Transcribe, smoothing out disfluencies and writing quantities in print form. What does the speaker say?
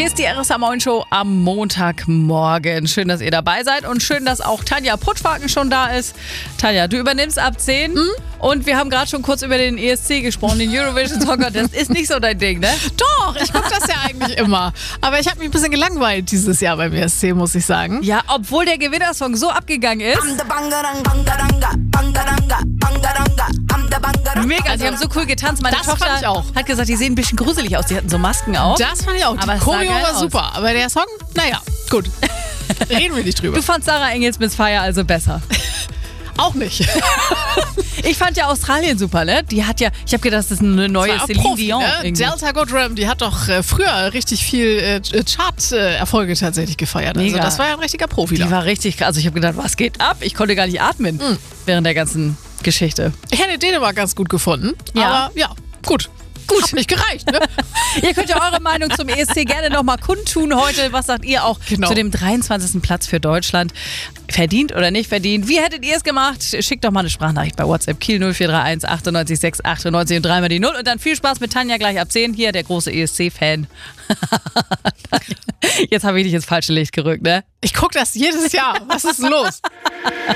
Hier ist die RSA Moin Show am Montagmorgen. Schön, dass ihr dabei seid und schön, dass auch Tanja Putschwagen schon da ist. Tanja, du übernimmst ab 10 und wir haben gerade schon kurz über den ESC gesprochen, den Eurovision Song Contest. Das ist nicht so dein Ding, ne? Doch, ich gucke das ja eigentlich immer. Aber ich habe mich ein bisschen gelangweilt dieses Jahr beim ESC, muss ich sagen. Ja, obwohl der Gewinnersong so abgegangen ist. Mega, die haben so cool getanzt. Meine Das Tochter fand ich auch. hat gesagt, die sehen ein bisschen gruselig aus. Die hatten so Masken auf. Das fand ich auch. Aber Die es sah Choreo geil war aus. super. Aber der Song, naja, gut. Reden wir nicht drüber. Du fandst Sarah Engels Miss Fire also besser. Auch nicht. Ich fand ja Australien super, ne? Die hat ja, ich habe gedacht, das ist eine neue War Celine Profi, Dion. ne? irgendwie. Delta Goddard, die hat doch früher richtig viel Chart-Erfolge tatsächlich gefeiert. Also Mega. das war ja ein richtiger Profi Die da. war richtig krass. Also ich habe gedacht, was geht ab? Ich konnte gar nicht atmen während der ganzen Geschichte. Ich hätte Dänemark ganz gut gefunden. Ja. Aber ja, gut. Hat nicht gereicht, ne? Ihr könnt ja eure Meinung zum ESC gerne nochmal kundtun heute. Was sagt ihr auch Genau. zu dem 23. Platz für Deutschland? Verdient oder nicht verdient? Wie hättet ihr es gemacht? Schickt doch mal eine Sprachnachricht bei WhatsApp Kiel 0431 98 6 98 und dreimal die 0. Und dann viel Spaß mit Tanja gleich ab 10. Hier der große ESC-Fan. Jetzt habe ich dich ins falsche Licht gerückt, ne? Ich gucke das jedes Jahr. Was ist los?